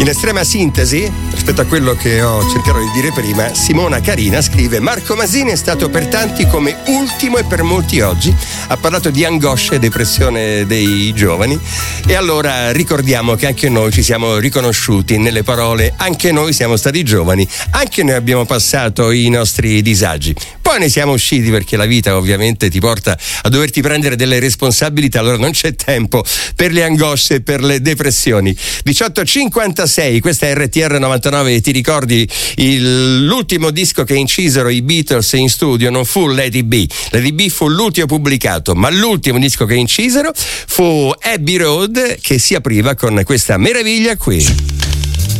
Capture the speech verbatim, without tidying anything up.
In estrema sintesi, rispetto a quello che ho cercato di dire prima, Simona Carina scrive: Marco Masini è stato per tanti come ultimo e per molti oggi. Ha parlato di angoscia e depressione dei giovani, e allora ricordiamo che anche noi ci siamo riconosciuti nelle parole: anche noi siamo stati giovani, anche noi abbiamo passato i nostri disagi. Poi ne siamo usciti, perché la vita ovviamente ti porta a doverti prendere delle responsabilità, allora non c'è tempo per le angosce e per le depressioni. diciotto e cinquantasei, questa è R T R novantanove, e ti ricordi il, l'ultimo disco che incisero i Beatles in studio non fu Let It Be. Let It Be fu l'ultimo pubblicato, ma l'ultimo disco che incisero fu Abbey Road, che si apriva con questa meraviglia qui.